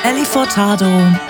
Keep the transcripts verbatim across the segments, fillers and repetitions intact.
Nelly Furtado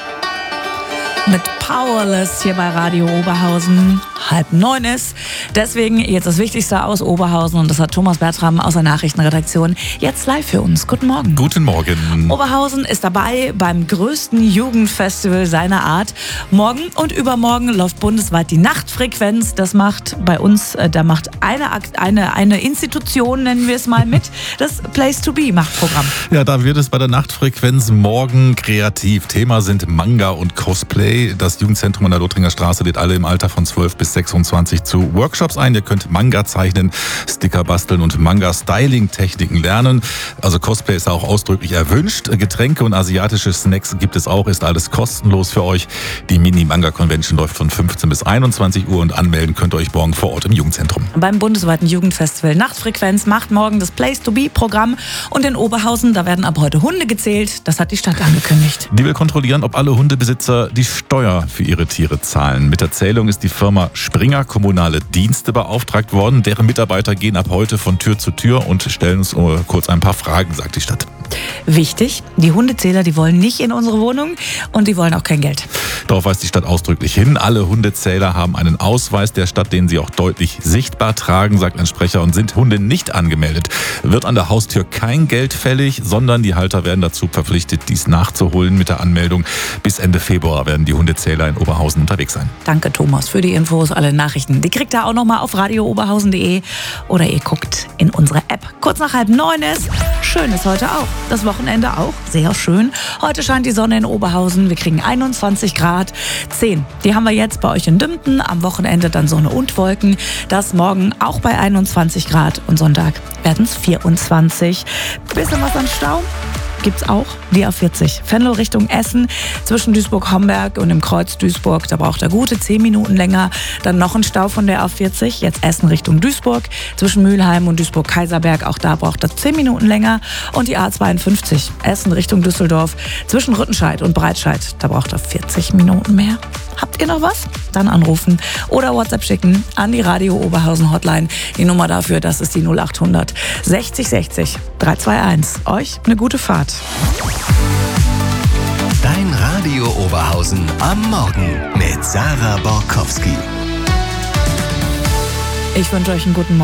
mit Powerless hier bei Radio Oberhausen. Halb neun ist. Deswegen jetzt das Wichtigste aus Oberhausen und das hat Thomas Bertram aus der Nachrichtenredaktion jetzt live für uns. Guten Morgen. Guten Morgen. Oberhausen ist dabei beim größten Jugendfestival seiner Art. Morgen und übermorgen läuft bundesweit die Nachtfrequenz. Das macht bei uns, da macht eine, eine, eine Institution, nennen wir es mal, mit. Das Place to Be macht Programm. Ja, da wird es bei der Nachtfrequenz morgen kreativ. Thema sind Manga und Cosplay. Das Jugendzentrum an der Lothringer Straße lädt alle im Alter von zwölf bis sechsundzwanzig zu Workshops ein. Ihr könnt Manga zeichnen, Sticker basteln und Manga-Styling-Techniken lernen. Also Cosplay ist auch ausdrücklich erwünscht. Getränke und asiatische Snacks gibt es auch. Ist alles kostenlos für euch. Die Mini-Manga-Convention läuft von fünfzehn bis einundzwanzig Uhr und anmelden könnt ihr euch morgen vor Ort im Jugendzentrum. Beim bundesweiten Jugendfestival Nachtfrequenz macht morgen das Place to Be-Programm. Und in Oberhausen, da werden ab heute Hunde gezählt. Das hat die Stadt angekündigt. Die will kontrollieren, ob alle Hundebesitzer die Steuer für ihre Tiere zahlen. Mit der Zählung ist die Firma Springer Kommunale Dienste beauftragt worden. Deren Mitarbeiter gehen ab heute von Tür zu Tür und stellen uns kurz ein paar Fragen, sagt die Stadt. Wichtig, die Hundezähler, die wollen nicht in unsere Wohnung und die wollen auch kein Geld. Darauf weist die Stadt ausdrücklich hin. Alle Hundezähler haben einen Ausweis der Stadt, den sie auch deutlich sichtbar tragen, sagt ein Sprecher, und sind Hunde nicht angemeldet. Wird an der Haustür kein Geld fällig, sondern die Halter werden dazu verpflichtet, dies nachzuholen mit der Anmeldung. Bis Ende Februar werden die Hundezähler in Oberhausen unterwegs sein. Danke, Thomas, für die Infos, alle Nachrichten. Die kriegt ihr auch nochmal auf radio oberhausen punkt de oder ihr guckt in unsere App. Kurz nach halb neun ist. Schön ist heute auch. Das Wochenende auch. Sehr schön. Heute scheint die Sonne in Oberhausen. Wir kriegen einundzwanzig Grad. zehn. Die haben wir jetzt bei euch in Dümpten. Am Wochenende dann Sonne und Wolken. Das morgen auch bei einundzwanzig Grad. Und Sonntag werden es vierundzwanzig. Bisschen was an Stau gibt's auch. Die A vierzig. Venlo Richtung Essen. Zwischen Duisburg-Homberg und dem Kreuz Duisburg. Da braucht er gute zehn Minuten länger. Dann noch ein Stau von der A vierzig. Jetzt Essen Richtung Duisburg. Zwischen Mülheim und Duisburg-Kaiserberg. Auch da braucht er zehn Minuten länger. Und die A zweiundfünfzig. Essen Richtung Düsseldorf. Zwischen Rüttenscheid und Breitscheid. Da braucht er vierzig Minuten mehr. Habt ihr noch was? Dann anrufen oder WhatsApp schicken an die Radio Oberhausen Hotline. Die Nummer dafür, das ist die null acht hundert sechzig sechzig dreihunderteinundzwanzig. Euch eine gute Fahrt. Dein Radio Oberhausen am Morgen mit Sarah Borkowski. Ich wünsche euch einen guten Morgen.